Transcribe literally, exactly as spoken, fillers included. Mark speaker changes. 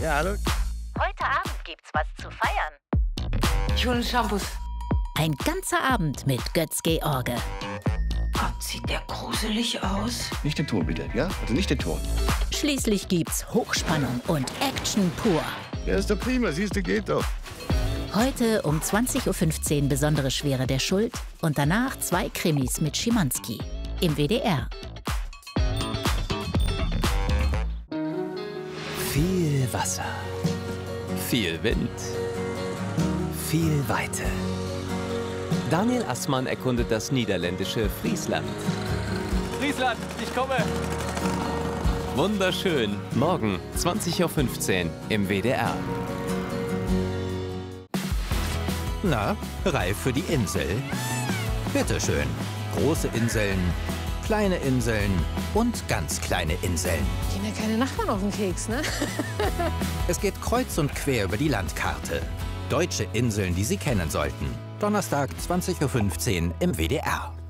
Speaker 1: Ja, hallo.
Speaker 2: Heute Abend gibt's was zu feiern.
Speaker 3: Ich hole Shampoos.
Speaker 2: Ein ganzer Abend mit Götz-George.
Speaker 3: Gott, sieht der gruselig aus.
Speaker 1: Nicht den Ton, bitte, ja? Also nicht den Ton.
Speaker 2: Schließlich gibt's Hochspannung und Action pur.
Speaker 1: Ja, ist doch prima, siehst du, geht doch.
Speaker 2: Heute um zwanzig Uhr fünfzehn Besondere Schwere der Schuld und danach zwei Krimis mit Schimanski im W D R.
Speaker 4: Viel Wasser, viel Wind, viel Weite. Daniel Assmann erkundet das niederländische Friesland. Friesland, ich komme! Wunderschön. Morgen zwanzig Uhr fünfzehn im W D R.
Speaker 5: Na, reif für die Insel? Bitteschön. Große Inseln, kleine Inseln und ganz kleine Inseln.
Speaker 3: Gehen ja keine Nachbarn auf den Keks, ne?
Speaker 5: Es geht kreuz und quer über die Landkarte. Deutsche Inseln, die Sie kennen sollten. Donnerstag zwanzig Uhr fünfzehn im W D R.